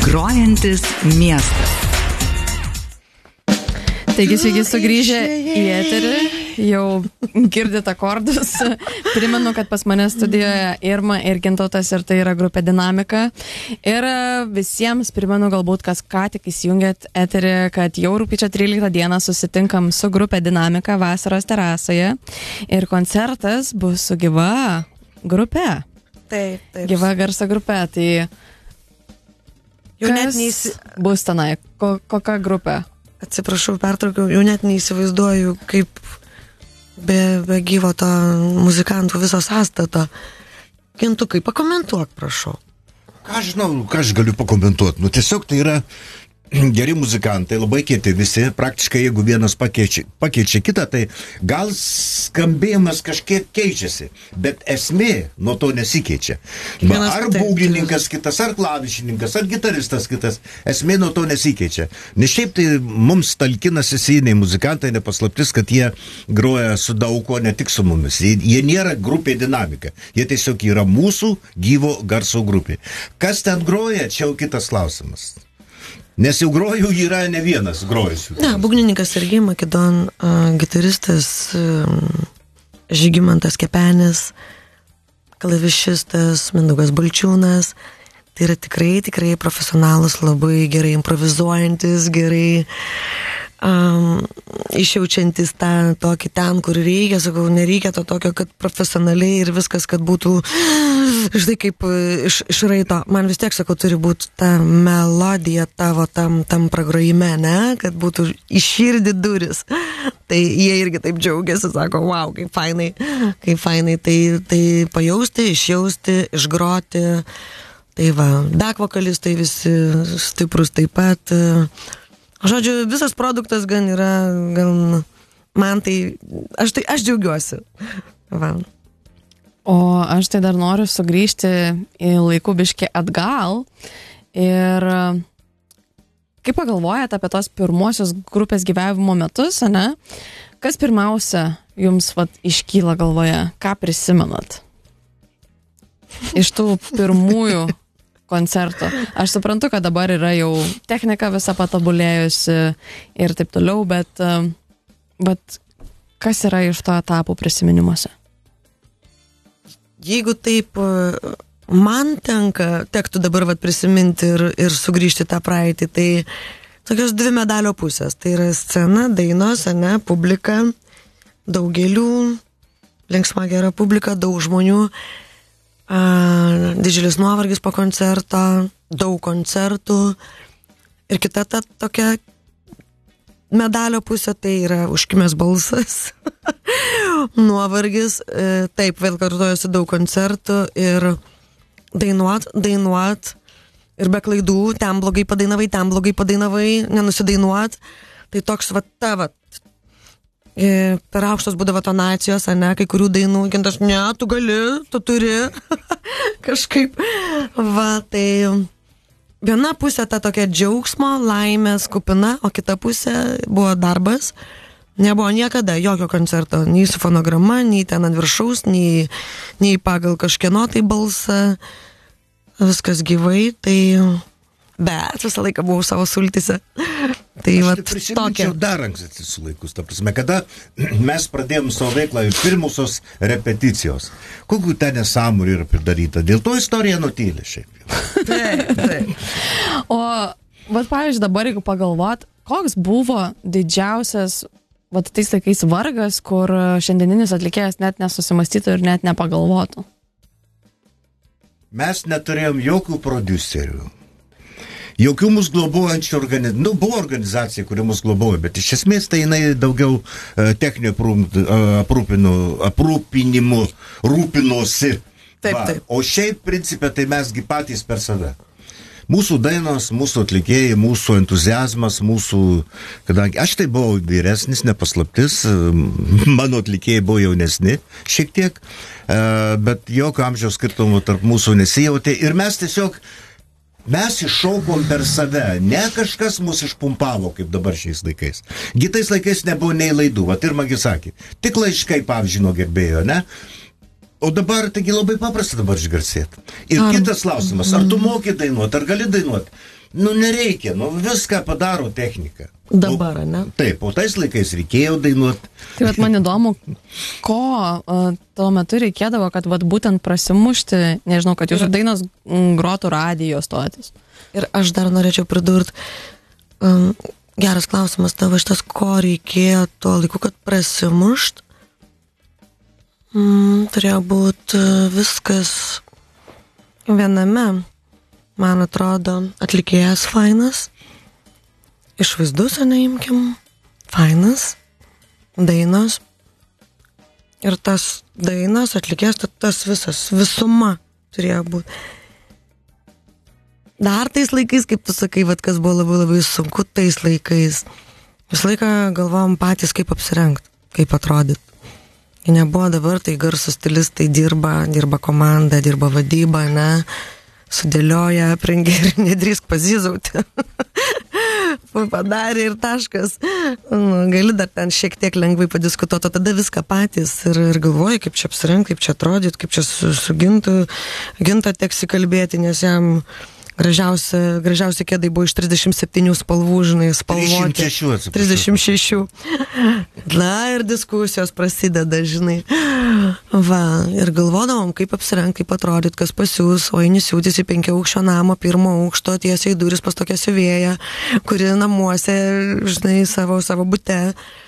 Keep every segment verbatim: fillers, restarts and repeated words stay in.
Grojantis miestas. Taigi, sveiki sugrįžę į eterį, jau girdit akordus. Primenu, kad pas mane studijoje Irma ir Gintautas ir tai yra grupė Dinamika. Ir visiems primenu, galbūt kas ką tik įsijungėt eterį, kad jau rugpjūčio tryliktą dieną susitinkam su grupė Dinamika vasaros terasoje. Ir koncertas bus su gyva grupė. Taip, taip. Gyva garso grupė. Tai jau net kas neįsi... bus tenai? Ko, kokia grupė? Atsiprašau, pertraukiau, jau net neįsivaizduoju, kaip be, be gyvo to muzikantų viso sąstato. Gintukai, pakomentuok, prašau. Ką aš žinau, ką aš galiu pakomentuoti? Nu, tiesiog tai yra geri muzikantai, labai kieti visi. Praktiškai, jeigu vienas pakeičia, pakeičia kitą, tai gal skambėjimas kažkiek keičiasi, bet esmė nuo to nesikeičia. Ba, ar būgnininkas kitas, ar klavišininkas, ar gitaristas kitas, esmė nuo to nesikeičia. Nes šiaip tai mums talkina sesiniai muzikantai, nepaslaptis, kad jie groja su daug ko, ne tik su mumis. Jie, jie nėra grupė Dinamika. Jie tiesiog yra mūsų gyvo garso grupė. Kas ten groja, čia jau kitas klausimas. Nes jau grojų yra ne vienas grojusių. Ne, būgnininkas Sergej Makedon, uh, gitaristas uh, Žygimantas Kepenis, klavišistas Mindaugas Balčiūnas. Tai yra tikrai, tikrai profesionalus, labai gerai improvizuojantis, gerai um, išjaučiantis tą tokį ten, kur reikia. Sakau, nereikia to tokio, kad profesionaliai ir viskas, kad būtų štai kaip iš, iš raito. Man vis tiek, sakau, turi būti ta melodija tavo tam, tam pragrojime, ne? Kad būtų iširdį duris. Tai jie irgi taip džiaugiasi, sako, wow, kaip fainai, kaip fainai. Tai, tai pajausti, išjausti, išgroti. Tai va, back vokalistai visi stiprus taip pat. Žodžiu, visas produktas gan yra, gan man tai, aš, tai, aš džiaugiuosi. Va. O aš tai dar noriu sugrįžti į laikų biškį atgal ir kaip pagalvojat apie tos pirmosios grupės gyvavimo metus, ne? Kas pirmiausia jums vat, iškyla galvoje? Ką prisimenat? Iš tų pirmųjų koncertų. Aš suprantu, kad dabar yra jau technika visa patobulėjusi ir taip toliau, bet, bet kas yra iš to etapų prisiminimuose? Jeigu taip man tenka, tektų dabar vat prisiminti ir, ir sugrįžti tą praeitį, tai tokios dvi medalio pusės. Tai yra scena, dainos, ne, publika, daug gėlių, linksma gera publika, daug žmonių, a, didžiulis nuovargis po koncerto, daug koncertų. Ir kita ta tokia medalio pusė, tai yra užkimęs balsas, nuovargis, e, taip, vėl kartuojasi daug koncertų ir dainuot, dainuot ir be klaidų, ten blogai padainavai, ten blogai padainavai, nenusidainuot, tai toks va ta va, e, per aukštos būdavo tonacijos, ne, kai kurių dainų, gintas, ne, tu gali, tu turi, kažkaip, va, tai... Viena pusė ta tokia džiaugsmo, laimės kupina, o kita pusė buvo darbas. Nebuvo niekada jokio koncerto, nei su fonograma, nei ten ant viršaus, nei, nei pagal kažkieno tai balsą. Viskas gyvai, tai... Bet visą laiką buvau savo sultise. Tai aš va tai prisiminčiau dar ankstesnius laikus, ta prasme, kada mes pradėjom savo veiklą ir pirmusios repeticijos. Kokių ten nesąmonių yra pridaryta. Dėl to istorija nutyli šiaip. Taip, taip. O, vat, pavyzdžiui, dabar jeigu pagalvot, koks buvo didžiausias, vat, tais laikais vargas, kur šiandieninis atlikėjas net nesusimastytų ir net nepagalvotų? Mes neturėjom jokių prodiuserių. Jokių mūsų globojančių organizacijų, nu, buvo organizacija, kuri mūsų globoja, bet iš esmės tai jinai daugiau uh, techninio aprūpinu, aprūpinimu rūpinosi. Taip, Va. taip. O šiaip principė tai mesgi patys per save. Mūsų dainos, mūsų atlikėjai, mūsų entuziazmas, mūsų, kadangi aš tai buvau vyresnis, nepaslaptis, mano atlikėjai buvo jaunesni šiek tiek, uh, bet jokio amžiaus skirtumo tarp mūsų nesijautė ir mes tiesiog mes iššaukom per save, ne kažkas mus išpumpavo, kaip dabar šiais laikais. Kitais laikais nebuvo nei laidų, vat Irma gi sakė, tik laiškai, pavyzdžiui, nuo gerbėjo, ne? O dabar, taigi labai paprasta dabar išgarsėti. Ir ar... kitas klausimas, ar tu moki dainuoti, ar gali dainuoti? Nu, nereikia, nu, viską padaro technika. Dabar, ne? Taip, o tais laikais reikėjo dainuoti. Tai vat man įdomu, ko uh, tuo metu reikėdavo, kad vat būtent prasimušti, nežinau, kad jūsų dainos grotų radijo stotis. Ir aš dar norėčiau pridurti, um, geras klausimas tavo šitas, ko reikėjo tuo laiku, kad prasimušt. Mm, turėjo būti viskas viename. Man atrodo, atlikėjas fainas, išvaizdus, neimkim, fainas, dainos. Ir tas dainas, atlikėjas, tas visas, visuma turėjo būti. Dar tais laikais, kaip tu sakai, vat, kas buvo labai labai sunku, tais laikais. Visą laiką galvojom patys, kaip apsirengti, kaip atrodyti. Ir nebuvo dabar, tai garsų stilistai dirba, dirba komanda, dirba vadyba, ne? Sudėlioja, aprengė ir nedrįsk pazizauti. Padarė ir taškas. Nu, gali dar ten šiek tiek lengvai padiskutuoti, o tada viską patys ir, ir galvoji, kaip čia apsirengti, kaip čia atrodyti, kaip čia su, su gintu, gintą teksi kalbėti, nes jam gražiausia, gražiausia kėdai buvo iš trisdešimt septynių spalvų, žinai, spalvoti. trisdešimt šešių. Na, ir diskusijos prasideda, žinai. Va, ir galvodavom, kaip apsirengti, kaip atrodyti, kas pasiūs, o eini siūtis į penkiaaukščio namo, pirmo aukšto, tiesiai duris pas tokią siuvėją, kuri namuose, žinai, savo, savo bute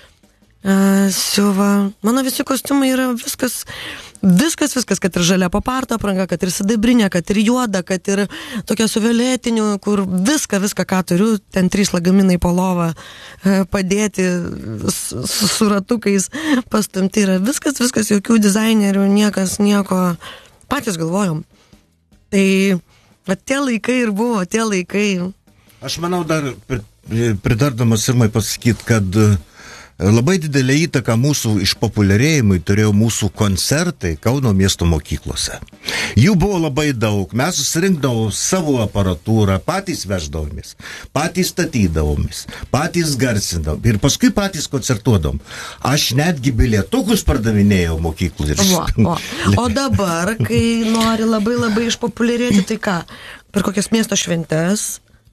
uh, siuva. Mano visi kostiumai yra viskas... Viskas, viskas, kad ir žalia paparto apranga, kad ir sidabrinė, kad ir juoda, kad ir tokia su violetiniu, kur viską, viską, ką turiu, ten trys lagaminai po lovą padėti su, su ratukais pastumti. Yra viskas, viskas, jokių dizainerių, niekas, nieko. Patys galvojom. Tai va, tie laikai ir buvo, tie laikai. Aš manau dar pridardamas Irmai pasakyti, kad labai didelę įtaką mūsų išpopuliarėjimui turėjo mūsų koncertai Kauno miesto mokyklose. Jų buvo labai daug, mes susirinkdavom savo aparatūrą, patys veždavomės, patys statydavomės, patys garsindavom ir paskui patys koncertuodavom. Aš netgi bilietukus pardavinėjau mokyklų. O, o. o dabar, kai nori labai labai išpopuliarėti, tai ką? Per kokias miesto šventes?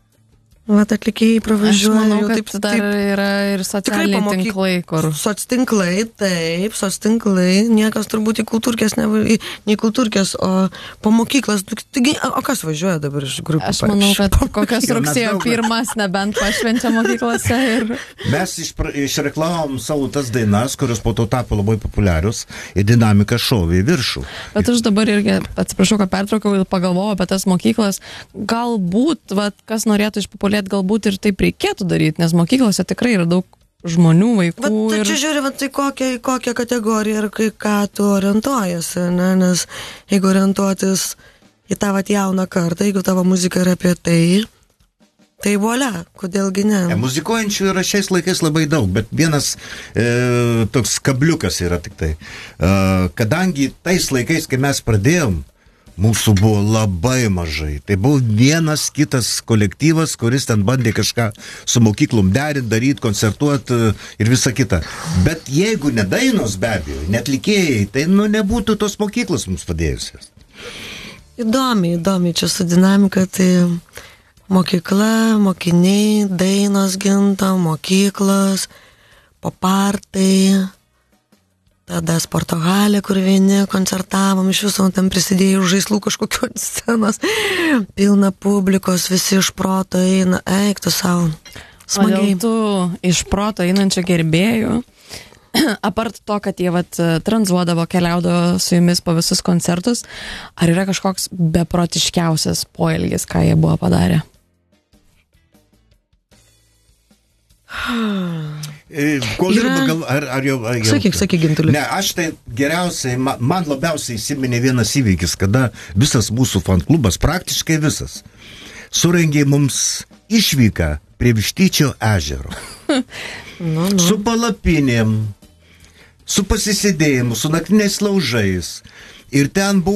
Vat atlikėjai pravažiuoja. Aš manau, kad taip, dar taip, yra ir socialiniai mokyk... tinklai, kur... Soc tinklai, taip, soc tinklai, niekas turbūt į kultūrkės, ne, ne į kultūrkės, o po mokyklas. Taigi, o kas važiuoja dabar iš grupų? Aš manau, kad kokias rugsėjo pirmas nebent pašvenčia mokyklose ir... Mes išreklavom savo tas dainas, kurios po to tapo labai populiarius ir dinamika šovė į viršų. Bet aš dabar irgi, atsiprašau, kad pertraukau ir pagalvojau apie tas mokyklas. Galbūt, vat, kas norėtų išpopuliarėti, galbūt ir taip reikėtų daryti, nes mokyklose tikrai yra daug žmonių, vaikų. Bet tai ir... čia žiūri, va, tai kokią, kokią kategoriją ir kai ką tu orientuojasi, ne? Nes jeigu orientuotis į tą vat jauną kartą, jeigu tavo muzika yra apie tai, tai volia, kodėlgi ne? E, muzikuojančių yra šiais laikais labai daug, bet vienas e, toks kabliukas yra tik tai. E, kadangi tais laikais, kai mes pradėjom, mūsų buvo labai mažai. Tai buvo vienas kitas kolektyvas, kuris ten bandė kažką su mokyklom derinti, daryti, koncertuoti ir visa kita. Bet jeigu ne dainos, be abejo, net atlikėjai, tai nu nebūtų tos mokyklos mums padėjusios. Įdomiai, įdomiai, čia su dinamika, tai mokykla, mokiniai, dainos ginta, mokyklos, popartai, tada sporto halė, kur vieni koncertavom, iš viso tam prisidėjo žaislų kažkokiu ant scenos, pilna publikos, visi iš proto eina, eik tu savo, smagiai. O dėl tų iš proto einančių gerbėjų, apart to, kad jie vat, tranzuodavo, keliaudavo su jumis po visus koncertus, ar yra kažkoks beprotiškiausias poelgis, ką jie buvo padarę? Kol yra... gal, ar, ar jau, ar jau... Sakyk, sakyk, Gintulė. Ne, aš tai geriausiai, man, man labiausiai įsiminė vienas įvykis, kada visas mūsų fanklubas, praktiškai visas, surengė mums išvyką prie Vištyčio ežero. nu, nu. Su palapinėm, su pasisėdėjimu, su naktiniais laužais. Ir ten buvo